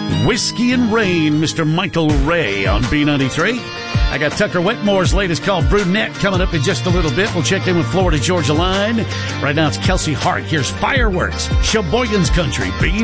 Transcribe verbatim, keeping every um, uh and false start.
Whiskey and Rain, Mister Michael Ray on B ninety-three. I got Tucker Wetmore's latest call, Brunette, coming up in just a little bit. We'll check in with Florida Georgia Line. Right now it's Kelsey Hart. Here's Fireworks, Sheboygan's Country, B